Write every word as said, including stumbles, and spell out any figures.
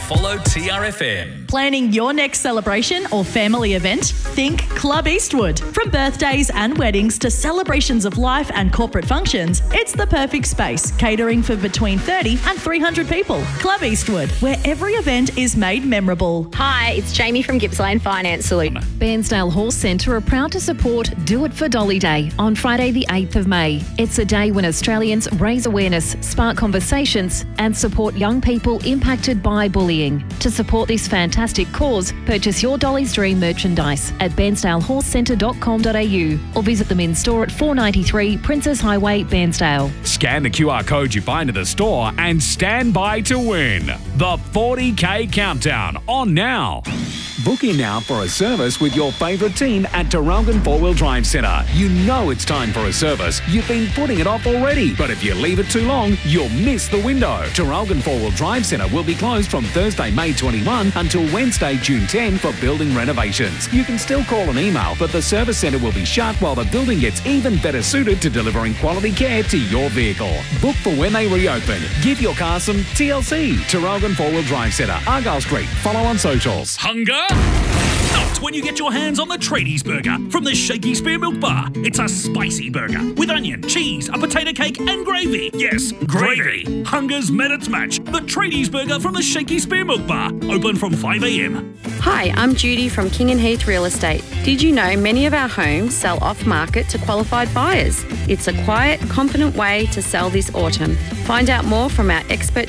follow T R F M. Planning your next celebration or family event? Think Club Eastwood. From birthdays and weddings to celebrations of life and corporate functions, it's the perfect space, catering for between thirty and three hundred people. Club Eastwood, where every event is made memorable. Hi, it's Jamie from Gippsland Finance Solutions. Bairnsdale Horse Centre are proud to support Do It for Dolly Day on Friday the eighth of May. It's a day when Australians raise awareness, spark conversations and support young people impacted by bullying. To support this fantastic cause, purchase your Dolly's Dream merchandise at bairnsdale horse centre dot com dot a u or visit them in store at four ninety-three Princess Highway, Bairnsdale. Scan the Q R code you find at the store and stand by to win. The forty K Countdown on now. Book in now for a service with your favourite team at Traralgon Four Wheel Drive Centre. You know it's time for a service. You've been putting it off already, but if you leave it too long, you'll miss the window. Traralgon Four Wheel Drive Centre will be closed from Thursday, May twenty-first until Wednesday, June tenth for building renovations. You can still call and email, but the service centre will be shut while the building gets even better suited to delivering quality care to your vehicle. Book for when they reopen. Give your car some T L C. Traralgon Four Wheel Drive Centre, Argyle Street. Follow on socials. Hunger? Not when you get your hands on the Tradies Burger from the Shaky Spear Milk Bar. It's a spicy burger with onion, cheese, a potato cake and gravy. Yes, gravy. Hunger's met its match. The Tradies Burger from the Shaky Spear Milk Bar. Open from five a m. Hi, I'm Judy from King and Heath Real Estate. Did you know many of our homes sell off-market to qualified buyers? It's a quiet, confident way to sell this autumn. Find out more from our expert